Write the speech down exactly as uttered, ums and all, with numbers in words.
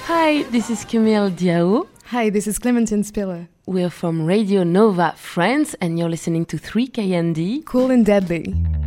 Hi, this is Camille Diao. Hi, this is Clementine Spiller. We're from Radio Nova France, and you're listening to three K N D. Cool and Deadly.